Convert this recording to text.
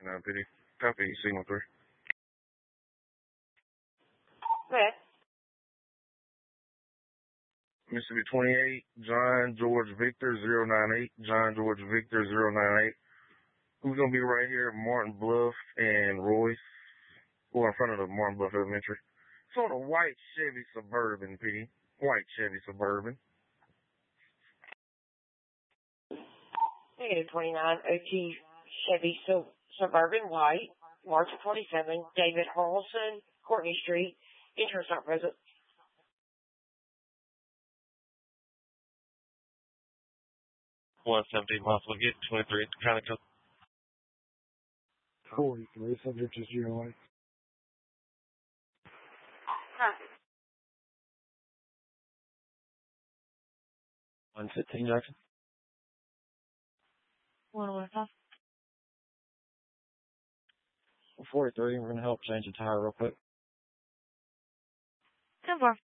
69 PD. Copy, signal 3. Okay. Mississippi 28, John George Victor 098, John George Victor 098. Who's going to be right here? Martin Bluff and Royce. Or in front of the Martin Bluff Elementary. It's on a white Chevy Suburban, PD. White Chevy Suburban. Negative 29, OT Chevy Suburban White, March 27, David Harrelson, Courtney Street, insurance not present. $170 possible get 23 kind of 43, subject is GOA. Huh. 115 Jackson. 115. 43, we're going to help change the tire real quick. 10-4.